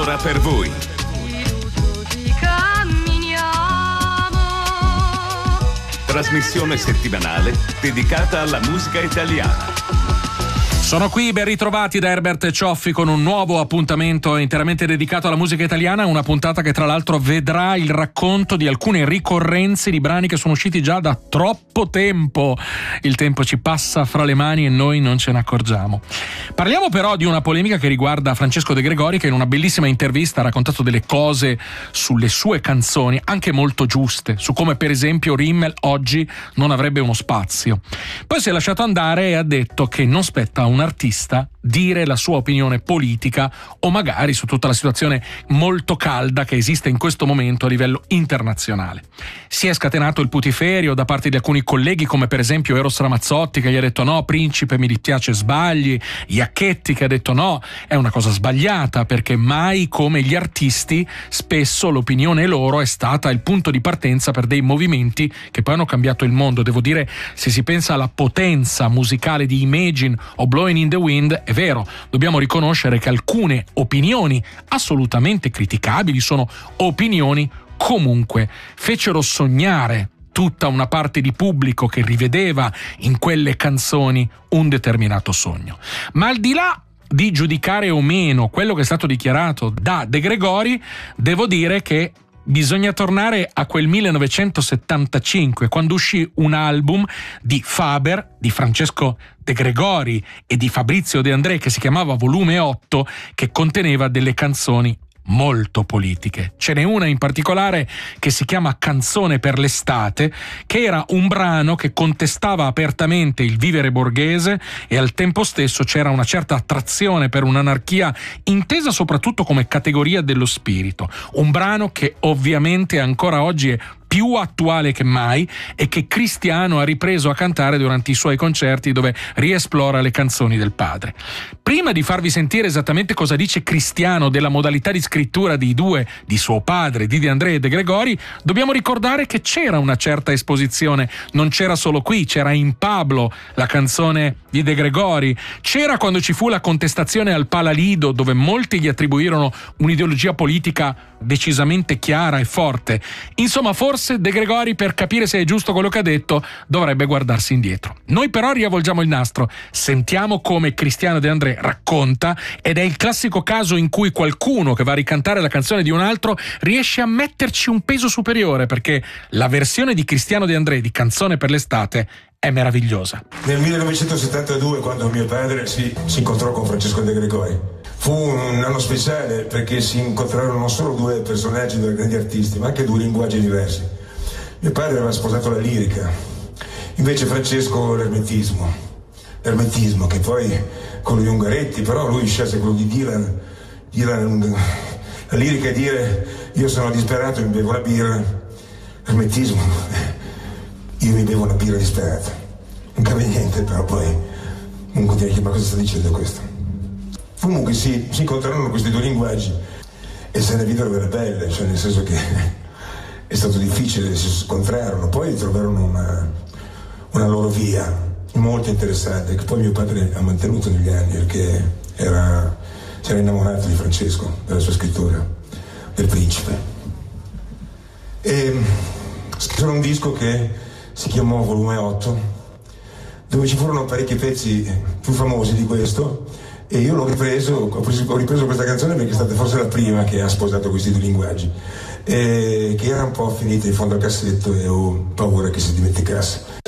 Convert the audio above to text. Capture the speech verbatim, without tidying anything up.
lavora per voi. Trasmissione settimanale dedicata alla musica italiana. Sono qui, ben ritrovati da Herbert Cioffi con un nuovo appuntamento interamente dedicato alla musica italiana, una puntata che tra l'altro vedrà il racconto di alcune ricorrenze di brani che sono usciti già da troppo tempo. Il tempo ci passa fra le mani e noi non ce ne accorgiamo. Parliamo però di una polemica che riguarda Francesco De Gregori, che in una bellissima intervista ha raccontato delle cose sulle sue canzoni, anche molto giuste, su come per esempio Rimmel oggi non avrebbe uno spazio. Poi si è lasciato andare e ha detto che non spetta a un artista dire la sua opinione politica o magari su tutta la situazione molto calda che esiste in questo momento a livello internazionale. Si è scatenato il putiferio da parte di alcuni colleghi, come per esempio Eros Ramazzotti, che gli ha detto no, Principe, mi dispiace, sbagli, Iacchetti che ha detto no, è una cosa sbagliata, perché mai come gli artisti spesso l'opinione loro è stata il punto di partenza per dei movimenti che poi hanno cambiato il mondo. Devo dire, se si pensa alla potenza musicale di Imagine o Blowing in the Wind, è vero, dobbiamo riconoscere che alcune opinioni assolutamente criticabili sono opinioni comunque fecero sognare tutta una parte di pubblico che rivedeva in quelle canzoni un determinato sogno. Ma al di là di giudicare o meno quello che è stato dichiarato da De Gregori, devo dire che bisogna tornare a quel millenovecentosettantacinque, quando uscì un album di Faber, di Francesco De Gregori e di Fabrizio De André, che si chiamava Volume otto, che conteneva delle canzoni molto politiche. Ce n'è una in particolare che si chiama Canzone per l'estate, che era un brano che contestava apertamente il vivere borghese e al tempo stesso c'era una certa attrazione per un'anarchia intesa soprattutto come categoria dello spirito. Un brano che ovviamente ancora oggi è più attuale che mai e che Cristiano ha ripreso a cantare durante i suoi concerti, dove riesplora le canzoni del padre. Prima di farvi sentire esattamente cosa dice Cristiano della modalità di scrittura di due, di suo padre, di De André e De Gregori, dobbiamo ricordare che c'era una certa esposizione. Non c'era solo qui, c'era in Pablo, la canzone di De Gregori, c'era quando ci fu la contestazione al Palalido, dove molti gli attribuirono un'ideologia politica decisamente chiara e forte. Insomma, forse De Gregori, per capire se è giusto quello che ha detto, dovrebbe guardarsi indietro. Noi però riavvolgiamo il nastro, sentiamo come Cristiano De André racconta, ed è il classico caso in cui qualcuno che va a ricantare la canzone di un altro riesce a metterci un peso superiore, perché la versione di Cristiano De André di Canzone per l'estate è meravigliosa. Nel millenovecentosettantadue, quando mio padre si, si incontrò con Francesco De Gregori, fu un anno speciale perché si incontrarono non solo due personaggi, due grandi artisti, ma anche due linguaggi diversi. Mio padre aveva sposato la lirica, invece Francesco l'ermetismo. L'ermetismo che poi con gli Ungaretti, però lui scelse quello di Dylan. Dylan, la lirica è dire io sono disperato e mi bevo la birra. L'ermetismo, io mi bevo una birra disperata. Non cambia niente, però poi comunque direi, ma cosa sta dicendo questo? Comunque si, si incontrarono questi due linguaggi e se ne videro delle belle, cioè nel senso che è stato difficile, si scontrarono, poi trovarono una, una loro via molto interessante, che poi mio padre ha mantenuto negli anni, perché era, si era innamorato di Francesco, della sua scrittura, del Principe. E scrissero un disco che si chiamò Volume otto, dove ci furono parecchi pezzi più famosi di questo, e io l'ho ripreso, ho, preso, ho ripreso questa canzone perché è stata forse la prima che ha sposato questi due linguaggi, e che era un po' finita in fondo al cassetto e ho paura che si dimenticasse.